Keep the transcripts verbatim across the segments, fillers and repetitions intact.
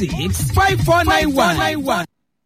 six five four nine one.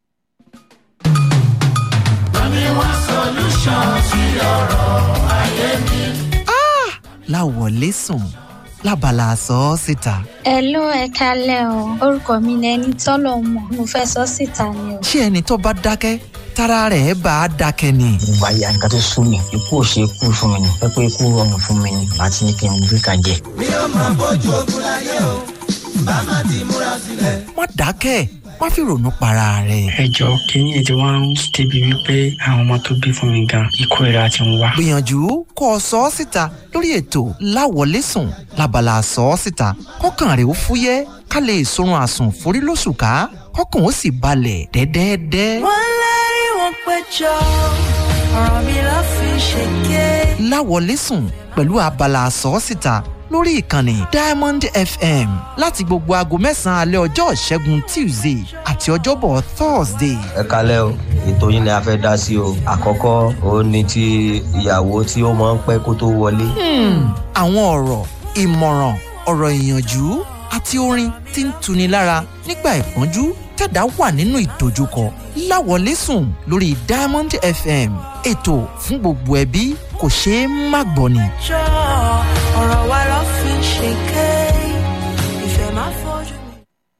Ah! Láwọlé sùn lábala sọ ọ́ síta. Hello, ẹ kálẹ́ o. Orúkọ mi ni ẹni tọ́lọ̀ mọ̀. Mo fẹ́ sọ síta ni o. Ṣé ẹni tó bá dákẹ́ tára rẹ̀ bá a dákẹ́ ni? Ìgbà ya nǹkan tó sún mi, ikú ò ṣe é kú fún mi ni. Ẹ pé ikú rọrùn fún mi ni. Àti ní kí n gbé kan jẹ. Mi ò máa bójú ogun láyé o, bá má ti múra sílẹ̀. Má dákẹ́, má fi ronú para rẹ̀. Ẹ jọ kínní ètò wa ń débi wípé àwọn ọmọ tó bí fún mi gan ikú ìra ti ń wá. Gbìyànjú kó o sọ ọ́ síta lórí ètò láwọlé sùn lábala sọ ọ́ síta. Kọ́kàn rẹ̀ ó fúyẹ́ ká lè sorun àsùn forí lóṣù ká kọ́kàn ó sì balẹ̀ dẹ́dẹ́dẹ́. Wọ́n lérí wọn péjọ ọ̀rọ̀ mi ló fi ṣèké. Láwọlé sùn pẹ̀lú abala sọ ọ́ síta lórí ìkànnì Diamond F M láti gbogbo aago mẹ́sàn-án alẹ́ ọjọ́ ìṣẹ́gun Tuesday àti ọjọ́bọ̀ Thursday. Ẹ kálẹ́ o, ètò yín ni a fẹ́ dá sí o. Àkọ́kọ́ òun ni ti ìyàwó tí ó máa ń pẹ́ kó tó wọlé. Àwọn ọ̀rọ̀ ìmọ̀ràn ọ̀rọ̀ ìyànjú àti orin tí ń tuni lára nígbà ìpọ́njú tẹ̀dá wà nínú ìdojúkọ. Láwọlé sùn lórí Diamond F M, ètò fún gbogbo ẹbí kò ṣeé má gbọ́ ni. Jọ ọ̀rọ̀ wa ló fi ṣèké. Ìfẹ́ máa fojú mi.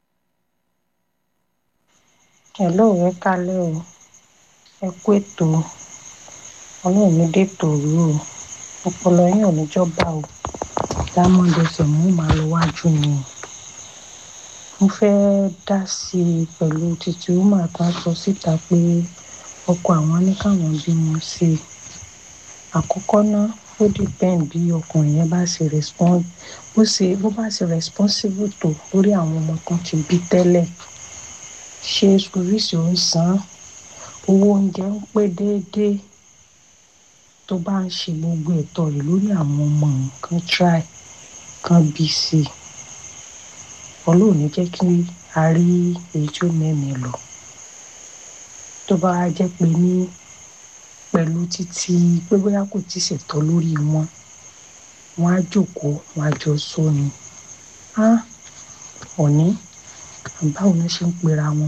Hello, ẹ kálẹ́ o. Ẹ kú ètò. Ọlọ́run mi dé tòru o. Ọpọlọ yín ò ní jọba o. Diamond F M mú màá lọ wájú ni. Mo fẹ́ dá sí i pẹ̀lú títí woman kan sọ síta pé ọkọ àwọn ní káwọn bímọ sí i. Àkọ́kọ́ náà ó depend bí ọkùnrin yẹn bá ṣe respond bó ṣe bó bá ṣe responsible tó lórí àwọn ọmọ kan ti bí tẹ́lẹ̀. Ṣé school fees ò ń san, owó oúnjẹ ń pé déédéé, tó bá ń ṣe gbogbo ẹ̀tọ́ rẹ̀ lórí àwọn ọmọ nǹkan try kan bí sí i. Ọlọ́run ní jẹ́ kí a rí èyí tí ó mẹ́mi lọ. Tó bá wá jẹ́ pé ní pẹ̀lú títí pé bóyá kò tí ì ṣètọ́ lórí wọn, wọ́n á jókòó, wọ́n á jọ sọ ni. Á òní báwo ni wọ́n ṣe ń pera wọn.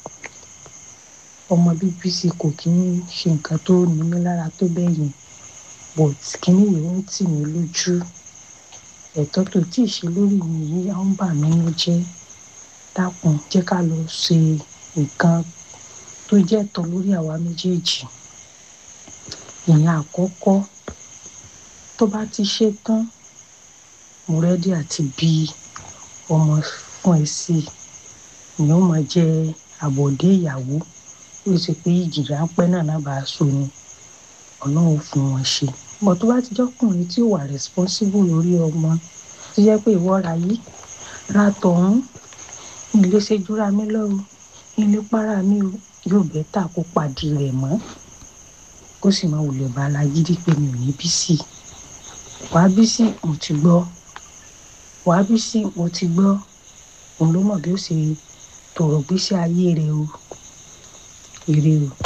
Ọmọ bíbí sí kò kí ń ṣe nǹkan tó ní mí lára tó bẹ́ẹ̀ yẹn, but kíní yìí ń tì mí lójú. Ẹ̀tọ́ tó tí ì ṣe lórí mi yìí á ń bà mí nínú jẹ́. Dákun jẹ́ ká lọ ṣe nǹkan tó jẹ́ ẹ̀tọ́ lórí àwa méjèèjì. Ìyẹn àkọ́kọ́. Tó bá ti ṣe tán, mo rẹ́dí àti bí ọmọ fún ẹ sí i. Ìyẹn ó máa jẹ́ àbọ̀dé ìyàwó. Ó ṣe pé ìjì ráńpẹ́ náà náà bá a so ni. Ọlọ́run fún wọn ṣe. Bọ̀ tó bá ti jọ́kùnrin tí ó wà responsible lórí ọmọ, tó jẹ́ pé ìwọ ra yìí, ra tọ̀hún, ilé ṣe júra mi lọ́wọ́, ilé para mi o, yóò bẹ́tà kó pàdé rẹ̀ mọ́. Kó sì máa wulẹ̀ bá alágídí pé mi ò ní bí sí. Wàá bí sí, mo ti gbọ́. Wàá bí sí, mo ti gbọ́. Òun ló mọ̀ bí ó ṣe tọrọ gbésí ayé rẹ̀ o. Ire o.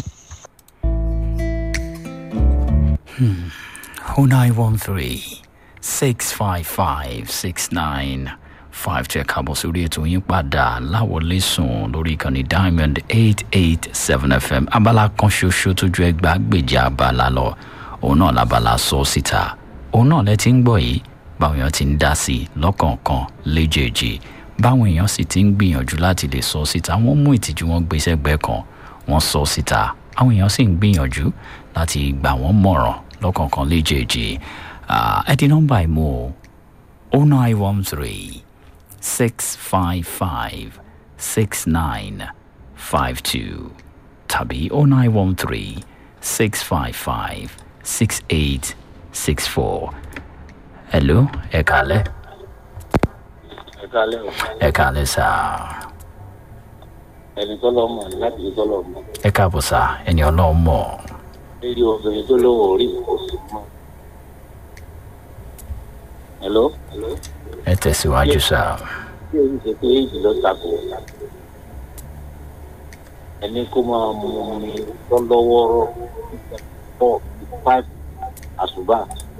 Hmm. oh nine one three, six five five, six nine five two. Káàbọ̀ sórí ètò yín padà láwọlé sùn lórí ìkànnì Diamond eight eight seven F M. Abala kan ṣoṣo tó ju ẹgbàágbèje abala lọ. Òun náà labala sọ síta. Òun náà lẹ ti ń gbọ́ yìí. Báwọn èèyàn ti ń dá sí i lọ́kọ̀ọ̀kan léjèèjì. Báwọn èèyàn sì ti ń gbìyànjú láti lè sọ síta. Wọ́n mú ìtìjú wọn gbé sẹ́gbẹ́ kan. Wọ́n sọ síta. Àwọn èèyàn sì ń gbìyànjú láti gbà wọ́n mọ̀ràn lọ́kọ̀ọ̀kan léjèèjì. Ẹ di nọ́mbà ìmú o. oh nine one three, six five five, six nine five two tàbí oh nine one three, six five five, six eight six four. Hello, ẹ kálẹ́. Ẹ kálẹ́ o. Ẹ kálẹ́ sá. Ẹni tó lọ mọ̀ láti fi tó lọ mọ̀. Ẹ káàbọ̀ sá, ẹni ọlọ́run mọ̀. Lórí obìnrin tó lówó orí kò sí mọ́. Hello. Ẹ tẹ̀síwájú sá. Ṣé èyí ṣe pé èyí ló takò? Ẹni kó máa mú mi tó lọ́wọ́rọ́ fọ́ five àṣùbà.